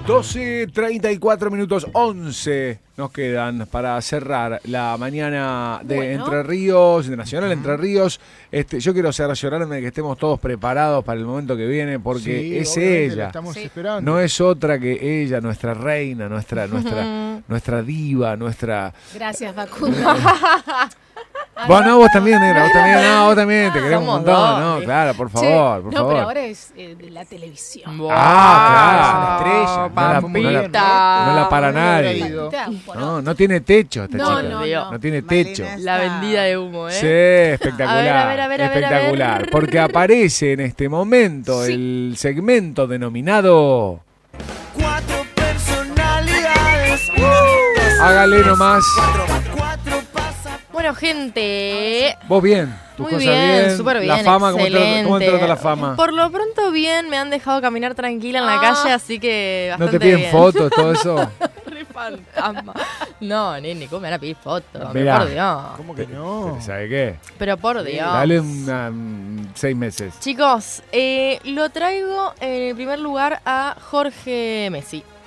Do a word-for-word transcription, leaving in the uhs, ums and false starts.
doce, treinta y cuatro minutos, once nos quedan para cerrar la mañana de bueno. Entre Ríos, de Nacional Entre Ríos. Este, yo quiero cerciorarme de que estemos todos preparados para el momento que viene, porque Sí, es obviamente, la ella. estamos Sí. esperando. No es otra que ella, nuestra reina, nuestra, nuestra, nuestra diva, nuestra. Gracias, Facundo. Vos no, vos también, negra, vos también, no, vos también, te queremos un Somos montón, dos, ¿no? ¿eh? Claro, por Che, favor, por no, favor. pero ahora es eh, de la televisión. Ah, claro, es una estrella. No la- no la- Papita. no la para No nadie. hubiera ido. Te da un poroto. No, no tiene techo esta No, chica. no, no. No tiene Malena techo. está- La vendida de humo, ¿eh? Sí, espectacular. A ver, a ver, a ver, a ver, a ver. espectacular. Porque aparece en este momento Sí. el segmento denominado Cuatro personalidades. Hágale nomás. Cuatro pasa. Bueno, gente. Vos bien, tus Muy cosas bien, bien. súper bien. La fama, ¿cómo te, excelente. cómo te trata la fama? Por lo pronto bien, me han dejado caminar tranquila en la Ah. calle, así que ¿No bastante te piden bien. fotos, todo eso? Re fantasma. No, nene, ¿cómo me van a pedir fotos? Mirá. Pero por Dios. ¿Cómo que no? ¿Sabe qué? Pero por Dios. Dale una, mm, seis meses. Chicos, eh, lo traigo en el primer lugar a Jorge Messi.